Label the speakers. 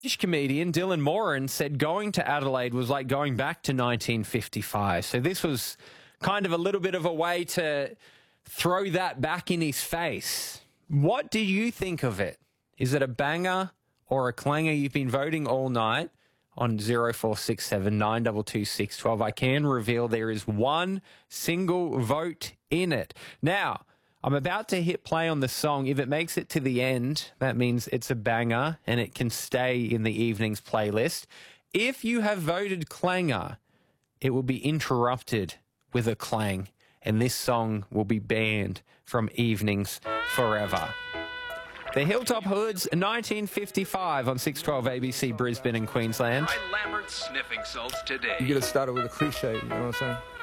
Speaker 1: British comedian Dylan Moran said going to Adelaide was like going back to 1955. So this was kind of a little bit of a way to throw that back in his face. What do you think of it? Is it a banger or a clanger? You've been voting all night on 0467 922 612. I can reveal there is one single vote in it. Now, I'm about to hit play on the song. If it makes it to the end, that means it's a banger and it can stay in the evening's playlist. If you have voted clanger, it will be interrupted with a clang, and this song will be banned from evenings forever. The Hilltop Hoods, 1955 on 612 ABC Brisbane and Queensland.
Speaker 2: Try Lambert sniffing salts today.
Speaker 3: You get to start it with a cliche, you know what I'm saying?